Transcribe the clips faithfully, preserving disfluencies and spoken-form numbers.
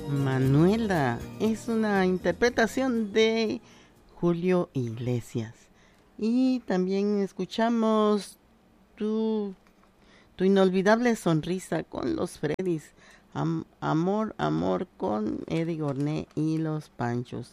Manuela es una interpretación de Julio Iglesias. Y también escuchamos tu, tu inolvidable sonrisa con los Freddys. Am, amor, amor con Eddie Gorné y los Panchos.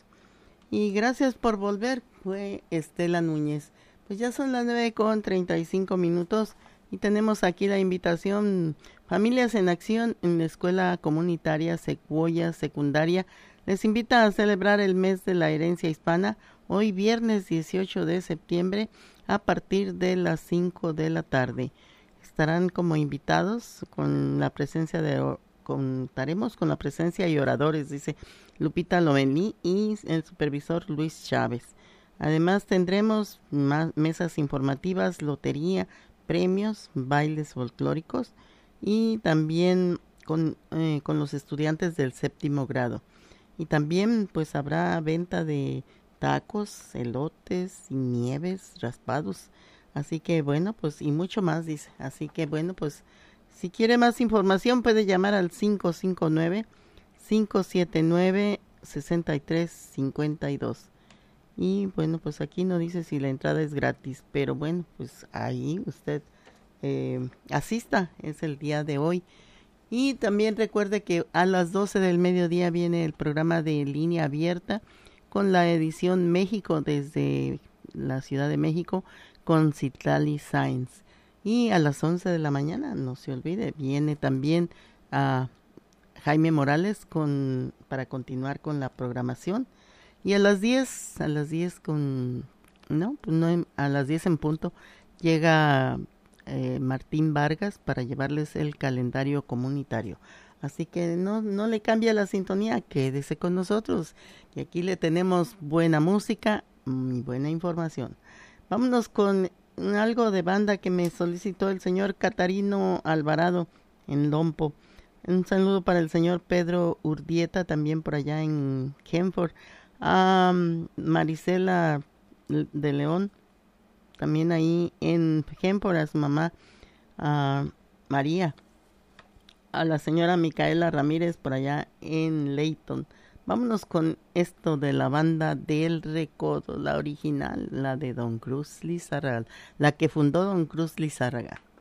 Y gracias por volver, fue Estela Núñez. Pues ya son las nueve con treinta y cinco minutos y tenemos aquí la invitación. Familias en Acción en la Escuela Comunitaria Secuoya Secundaria les invita a celebrar el mes de la herencia hispana hoy viernes dieciocho de septiembre a partir de las cinco de la tarde. Estarán como invitados con la presencia de contaremos con la presencia y oradores, dice Lupita Lomelí y el supervisor Luis Chávez. Además tendremos más mesas informativas, lotería, premios, bailes folclóricos y también con, eh, con los estudiantes del séptimo grado. Y también pues habrá venta de tacos, elotes, nieves, raspados. Así que bueno, pues y mucho más, dice. Así que bueno, pues si quiere más información puede llamar al cinco cinco nueve, cinco siete nueve, seis tres cinco dos. Y bueno, pues aquí no dice si la entrada es gratis, pero bueno, pues ahí usted eh, asista, es el día de hoy. Y también recuerde que a las doce del mediodía viene el programa de Línea Abierta con la edición México desde la Ciudad de México con Citlali Sáenz. Y a las once de la mañana, no se olvide, viene también a Jaime Morales con para continuar con la programación. Y a las diez, a las diez con, no, pues no, a las diez en punto, llega eh, Martín Vargas para llevarles el calendario comunitario. Así que no, no le cambia la sintonía, quédese con nosotros. Y aquí le tenemos buena música y buena información. Vámonos con algo de banda que me solicitó el señor Catarino Alvarado en Lompo. Un saludo para el señor Pedro Urdieta, también por allá en Kenford. A um, Marisela de León, también ahí en Kenford, a su mamá, a María. A la señora Micaela Ramírez por allá en Leyton. Vámonos con esto de la banda del Recodo, la original, la de Don Cruz Lizárraga, la que fundó Don Cruz Lizárraga.